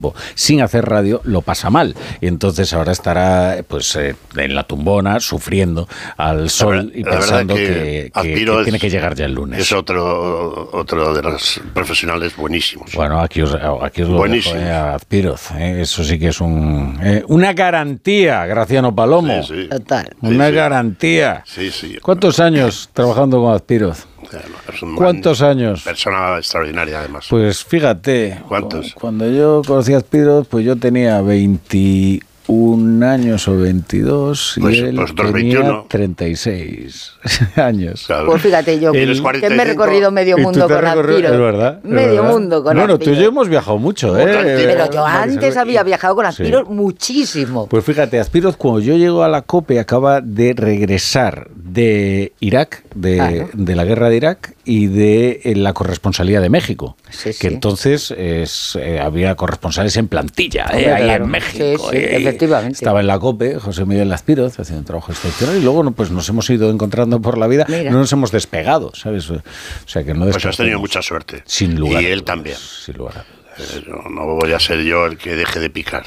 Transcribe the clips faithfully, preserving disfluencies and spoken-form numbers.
sin hacer radio, lo pasa mal. Y entonces ahora estará pues eh, en la tumbona, sufriendo al sol verdad, y pensando que, que, que, que tiene que llegar ya el lunes. Es otro, otro de los profesionales buenísimos. Bueno, aquí os, aquí os lo dejo, eh, a Azpiroz. Eh, eso sí que es un eh, una garantía, Graciano Palomo. Sí, sí. Total. Una sí, sí. garantía. Sí, sí. ¿Cuántos años trabajando con Azpiroz? Es un ¿Cuántos años? Persona extraordinaria, además. Pues fíjate. ¿Cuántos? Cuando yo conocí a Azpiroz, pues yo tenía veintiún años o veintidós Pues, y él pues tenía veintiuno. treinta y seis años. Claro. Pues fíjate yo, Tienes que me he recorrido medio Y tú mundo te con has recorrido- Azpiroz. Es verdad. es Medio verdad. mundo con Bueno, tú y Azpiroz. yo hemos viajado mucho, ¿eh? Pero yo Marisol. antes había viajado con Azpiroz Sí. muchísimo. Pues fíjate, Azpiroz, cuando yo llego a la COPE, acaba de regresar de Irak, de, Claro. de la guerra de Irak y de eh, la corresponsalía de México. Sí, que sí. entonces es, eh, había corresponsales en plantilla, eh, Hombre, ahí claro. en México. Sí, sí, eh, efectivamente. Estaba en la COPE, José Miguel Azpiroz, haciendo un trabajo excepcional, y luego no, pues nos hemos ido encontrando por la vida, Mira. no nos hemos despegado, ¿sabes? O sea que no Pues has tenido descartemos. mucha suerte. Sin lugar Y a él dudas, también. Sin lugar a dudas. Eh, No, no voy a ser yo el que deje de picar.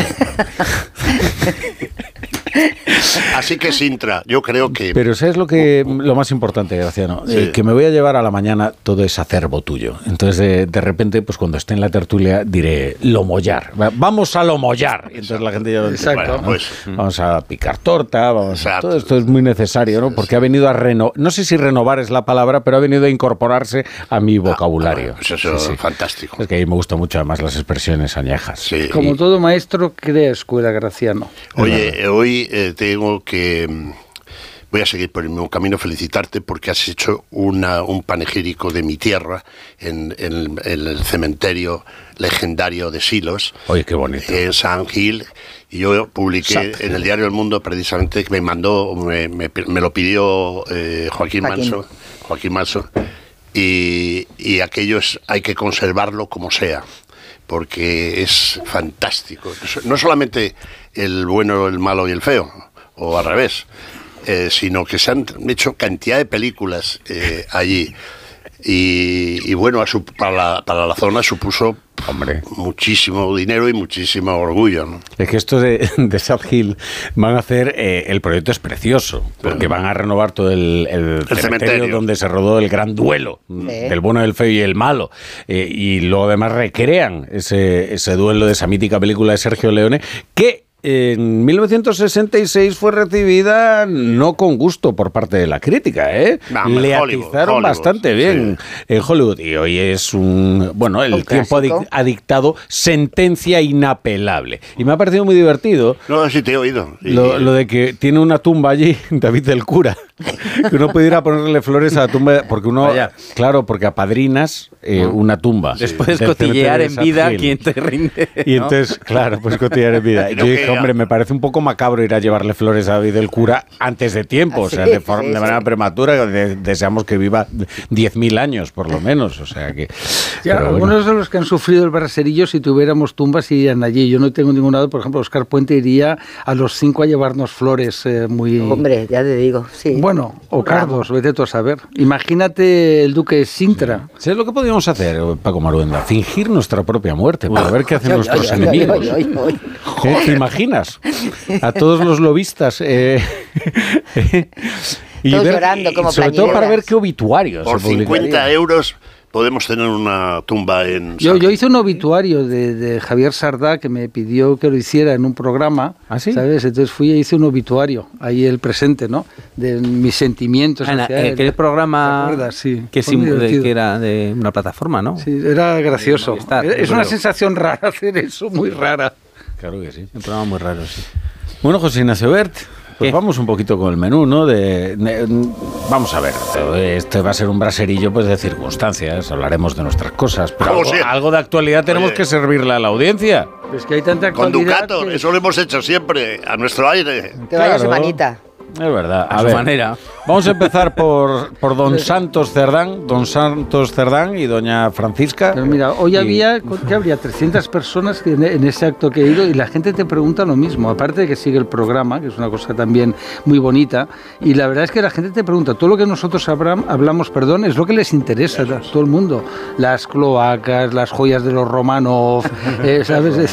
Así que Sintra, yo creo que... Pero ¿sabes lo que lo más importante, Graciano? Sí. Eh, que me voy a llevar a la mañana todo ese acervo tuyo. Entonces, de, de repente, pues cuando esté en la tertulia, diré lomollar. Va- Vamos a lomollar. Y entonces la gente ya lo entiende. Exacto. Bueno, Pues- vamos a picar torta, vamos a, Exacto. todo esto es muy necesario, ¿no? Porque ha venido a renovar, no sé si renovar es la palabra, pero ha venido a incorporarse a mi vocabulario. Pues eso Sí, sí. es fantástico. Es que a mí me gustan mucho además las expresiones añejas. Sí. Como todo maestro, crea escuela, Graciano. Oye, eh, hoy eh, tengo que... mm, Voy a seguir por el mismo camino, felicitarte porque has hecho una, un panegírico de mi tierra en, en- en el cementerio legendario de Silos, Oye, qué bonito. en San Gil, y yo publiqué Sant en el diario El Mundo precisamente, que me mandó, me, me- me lo pidió eh, Joaquín, Joaquín. Manso, Joaquín Manso, y, y aquello es, hay que conservarlo como sea, porque es fantástico. No solamente el bueno, el malo y el feo, o al revés, eh, sino que se han hecho cantidad de películas eh, allí. Y, y bueno, a su- para, la, para la zona supuso Hombre. muchísimo dinero y muchísimo orgullo, ¿no? Es que estos de, de Sad Hill van a hacer, eh, el proyecto es precioso, porque van a renovar todo el, el cementerio, cementerio. donde se rodó el gran duelo del bueno, el feo y el malo. Eh, y luego además recrean ese, ese duelo de esa mítica película de Sergio Leone, que en mil novecientos sesenta y seis fue recibida no con gusto por parte de la crítica, ¿eh? No, Le Hollywood, atizaron Hollywood, bastante bien en Hollywood. Y hoy es un... Bueno, el Un tiempo ha, dic- clásico. ha dictado sentencia inapelable. Y me ha parecido muy divertido No, sí te he oído. Y- lo, lo de que tiene una tumba allí, David del Cura, que uno puede ir a ponerle flores a la tumba, porque uno, Vaya. claro, porque apadrinas eh, una tumba. Después del cotillear cementerio en de Sad vida Hill. quién te rinde. Y ¿no? entonces, claro, pues cotillear en vida. Creo Yo dije, que- hombre, me parece un poco macabro ir a llevarle flores a David del Cura antes de tiempo, o sea, Sí, de, forma, sí, de manera sí. prematura. de- deseamos que viva diez mil años, por lo menos, o sea que... Ya, pero bueno. algunos de los que han sufrido el braserillo, si tuviéramos tumbas, irían allí. Yo no tengo ningún lado, por ejemplo, Oscar Puente iría a los cinco a llevarnos flores eh, muy... Hombre, ya te digo, sí. Bueno, o Un ramo. cardos, vete tú a saber. Imagínate el duque de Sintra. ¿Sabes lo que podríamos hacer, Paco Maruenda? Fingir nuestra propia muerte, para ver qué hacen Ay, nuestros ay, ay, enemigos. ay, ay, ay. ¿Eh? ¿Te imaginas? A todos los lobistas. eh, y Todos llorando como sobre todo para plañideras. ver qué obituarios Por se publicarían. cincuenta euros podemos tener una tumba en... Yo, San- yo hice un obituario de, de Javier Sardá que me pidió que lo hiciera en un programa, ¿Ah, sí? ¿sabes? Entonces fui e hice un obituario, ahí el presente, ¿no? De mis sentimientos. Ana, hacia eh, él. aquel programa ¿Te acuerdas? Sí. que, Fue muy simu- de- divertido. que era de una plataforma, ¿no? Sí, era gracioso. Movistar, es una creo. sensación rara hacer eso, muy rara. Claro que sí. Un programa muy raro, sí. Bueno, José Ignacio Bert, pues ¿Qué? vamos un poquito con el menú, ¿no? De, de- vamos a ver, este va a ser un braserillo pues de circunstancias, hablaremos de nuestras cosas, pero ¿Cómo algo, sea? algo de actualidad tenemos Oye. que servirle a la audiencia. Es que hay tanta Con actualidad Ducato, que- eso lo hemos hecho siempre, a nuestro aire. Que vaya Claro. semanita. Es verdad. A, A su ver, manera. vamos a empezar por, por don Santos Cerdán, don Santos Cerdán y doña Francisca. Pero mira, hoy Y- había, ¿qué habría? trescientas personas que en, en ese acto que he ido y la gente te pregunta lo mismo, aparte de que sigue el programa, que es una cosa también muy bonita, y la verdad es que la gente te pregunta, todo lo que nosotros habram- hablamos, perdón, es lo que les interesa a todo el mundo, las cloacas, las joyas de los Romanov, eh, ¿sabes?